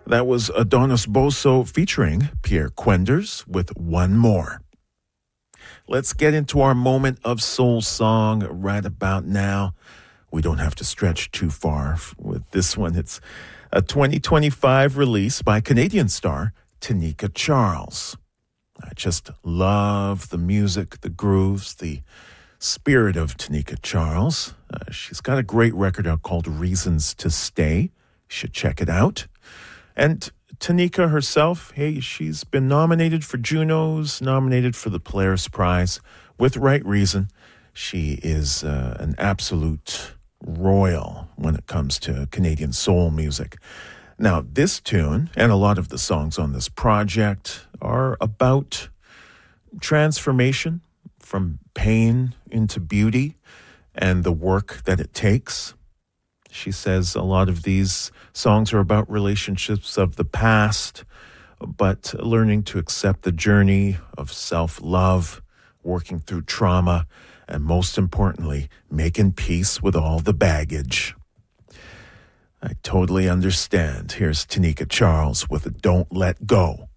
That was Adonis Bosso featuring Pierre Quenders with One More. Let's get into our moment of soul song right about now. We don't have to stretch too far with this one. It's a 2025 release by Canadian star Tanika Charles. I just love the music, the grooves, the spirit of Tanika Charles. She's got a great record out called Reasons to Stay. You should check it out. And Tanika herself, hey, she's been nominated for Junos, nominated for the Polaris Prize. With right reason. She is an absolute royal when it comes to Canadian soul music. Now, this tune and a lot of the songs on this project are about transformation from pain into beauty and the work that it takes. She says a lot of these songs are about relationships of the past, but learning to accept the journey of self-love, working through trauma, and most importantly, making peace with all the baggage. I totally understand. Here's Tanika Charles with Don't Let Go.